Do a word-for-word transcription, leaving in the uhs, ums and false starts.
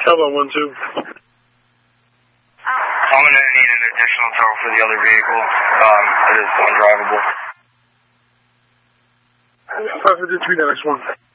Hello, one, two. I'm going to need an additional tow for the other vehicle. Um, it is undrivable. five fifty-three, next one.